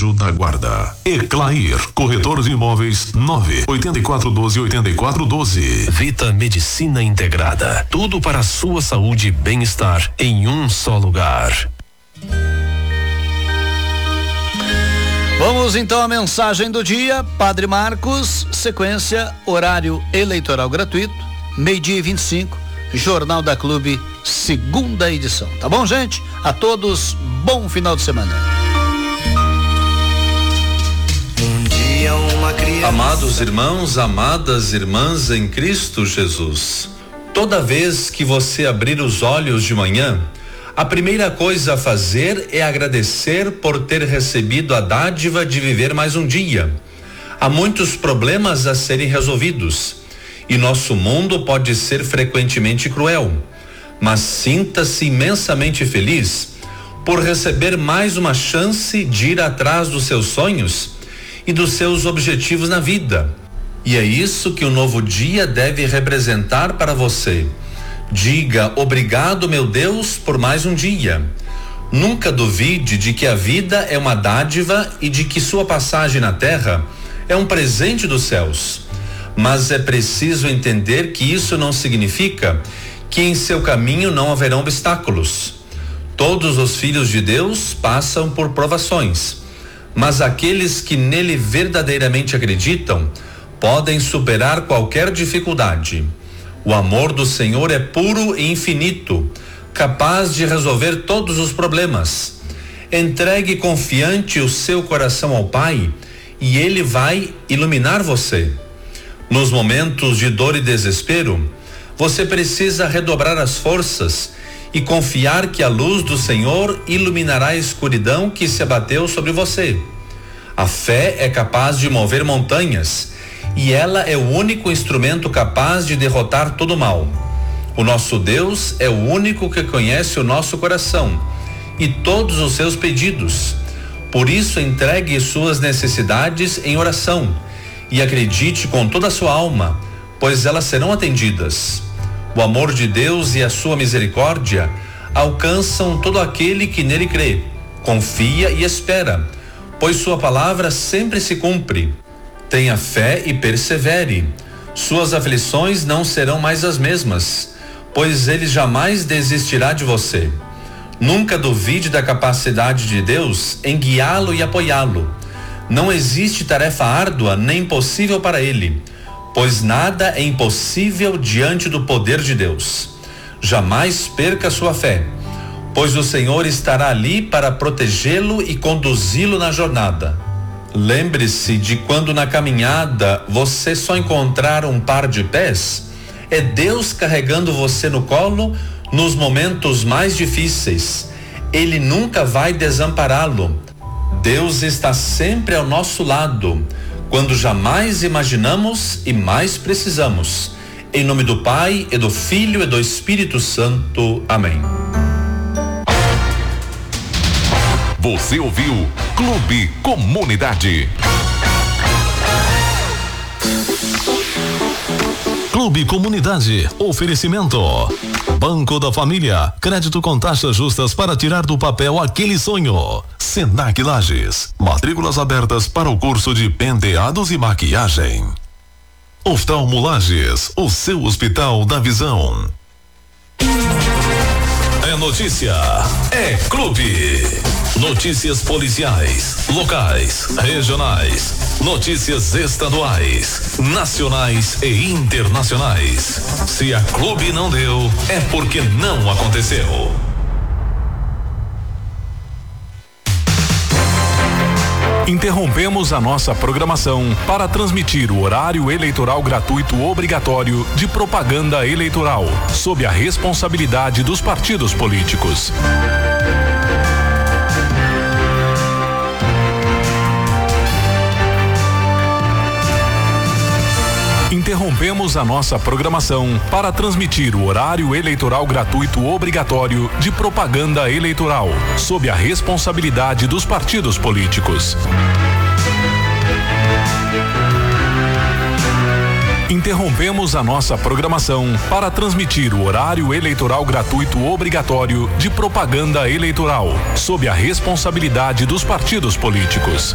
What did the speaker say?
Anjo da Guarda. Eclair, corretor de imóveis, 98412-8412. Vita Medicina Integrada, tudo para a sua saúde e bem-estar em um só lugar. Vamos então à mensagem do dia. Padre Marcos, sequência, horário eleitoral gratuito, 12:25, Jornal da Clube, segunda edição. Tá bom, gente? A todos, bom final de semana. Amados irmãos, amadas irmãs em Cristo Jesus, toda vez que você abrir os olhos de manhã, a primeira coisa a fazer é agradecer por ter recebido a dádiva de viver mais um dia. Há muitos problemas a serem resolvidos e nosso mundo pode ser frequentemente cruel, mas sinta-se imensamente feliz por receber mais uma chance de ir atrás dos seus sonhos e dos seus objetivos na vida. E é isso que o novo dia deve representar para você. Diga: obrigado, meu Deus, por mais um dia. Nunca duvide de que a vida é uma dádiva e de que sua passagem na terra é um presente dos céus. Mas é preciso entender que isso não significa que em seu caminho não haverão obstáculos. Todos os filhos de Deus passam por provações, mas aqueles que nele verdadeiramente acreditam podem superar qualquer dificuldade. O amor do Senhor é puro e infinito, capaz de resolver todos os problemas. Entregue confiante o seu coração ao Pai e Ele vai iluminar você. Nos momentos de dor e desespero, você precisa redobrar as forças e confiar que a luz do Senhor iluminará a escuridão que se abateu sobre você. A fé é capaz de mover montanhas e ela é o único instrumento capaz de derrotar todo o mal. O nosso Deus é o único que conhece o nosso coração e todos os seus pedidos. Por isso, entregue suas necessidades em oração e acredite com toda a sua alma, pois elas serão atendidas. O amor de Deus e a sua misericórdia alcançam todo aquele que nele crê, confia e espera, pois sua palavra sempre se cumpre. Tenha fé e persevere. Suas aflições não serão mais as mesmas, pois ele jamais desistirá de você. Nunca duvide da capacidade de Deus em guiá-lo e apoiá-lo. Não existe tarefa árdua nem impossível para ele, pois nada é impossível diante do poder de Deus. Jamais perca sua fé, pois o Senhor estará ali para protegê-lo e conduzi-lo na jornada. Lembre-se de quando na caminhada você só encontrar um par de pés, é Deus carregando você no colo nos momentos mais difíceis. Ele nunca vai desampará-lo. Deus está sempre ao nosso lado, quando jamais imaginamos e mais precisamos. Em nome do Pai, e do Filho e do Espírito Santo. Amém. Você ouviu Clube Comunidade. Clube Comunidade, oferecimento Banco da Família, crédito com taxas justas para tirar do papel aquele sonho. Senac Lages, matrículas abertas para o curso de penteados e maquiagem. Oftalmo Lages, o seu hospital da visão. É notícia, é clube. Notícias policiais, locais, regionais, notícias estaduais, nacionais e internacionais. Se a clube não deu, é porque não aconteceu. Interrompemos a nossa programação para transmitir o horário eleitoral gratuito obrigatório de propaganda eleitoral, sob a responsabilidade dos partidos políticos. Interrompemos a nossa programação para transmitir o horário eleitoral gratuito obrigatório de propaganda eleitoral, sob a responsabilidade dos partidos políticos. Interrompemos a nossa programação para transmitir o horário eleitoral gratuito obrigatório de propaganda eleitoral, sob a responsabilidade dos partidos políticos.